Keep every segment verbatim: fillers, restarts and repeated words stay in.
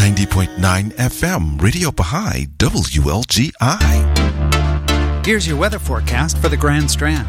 ninety point nine F M, Radio Baha'i, W L G I. Here's your weather forecast for the Grand Strand.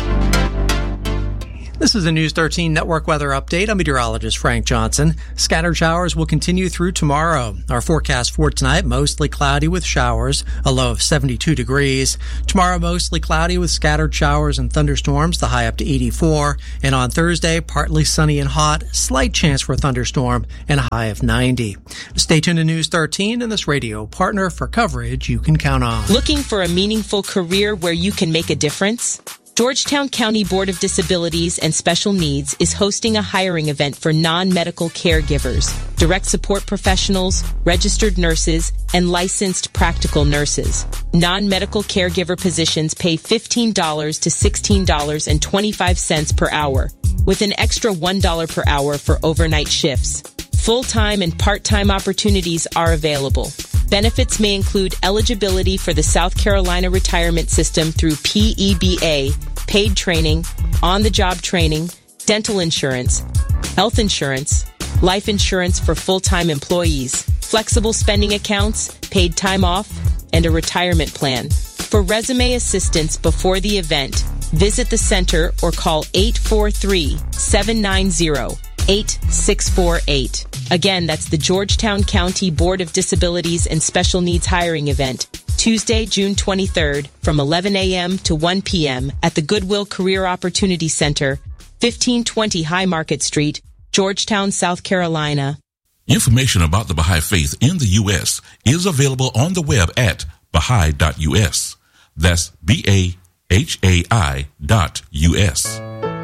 This is a News thirteen Network weather update. I'm meteorologist Frank Johnson. Scattered showers will continue through tomorrow. Our forecast for tonight, mostly cloudy with showers, a low of seventy-two degrees. Tomorrow, mostly cloudy with scattered showers and thunderstorms, the high up to eighty-four. And on Thursday, partly sunny and hot, slight chance for a thunderstorm, and a high of ninety. Stay tuned to News thirteen and this radio partner for coverage you can count on. Looking for a meaningful career where you can make a difference? Georgetown County Board of Disabilities and Special Needs is hosting a hiring event for non-medical caregivers, direct support professionals, registered nurses, and licensed practical nurses. Non-medical caregiver positions pay fifteen dollars to sixteen dollars and twenty-five cents per hour, with an extra one dollar per hour for overnight shifts. Full-time and part-time opportunities are available. Benefits may include eligibility for the South Carolina Retirement System through P E B A, paid training, on-the-job training, dental insurance, health insurance, life insurance for full-time employees, flexible spending accounts, paid time off, and a retirement plan. For resume assistance before the event, visit the center or call eight four three, seven nine zero, eight six four eight. Again, that's the Georgetown County Board of Disabilities and Special Needs hiring event, Tuesday, June twenty-third, from eleven a.m. to one p.m. at the Goodwill Career Opportunity Center, fifteen twenty High Market Street, Georgetown, South Carolina. Information about the Baha'i Faith in the U S is available on the web at baha'i dot u s. That's B A H A I dot U S.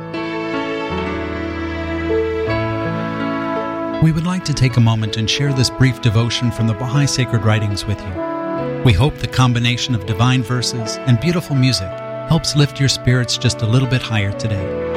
We would like to take a moment and share this brief devotion from the Baha'i Sacred Writings with you. We hope the combination of divine verses and beautiful music helps lift your spirits just a little bit higher today.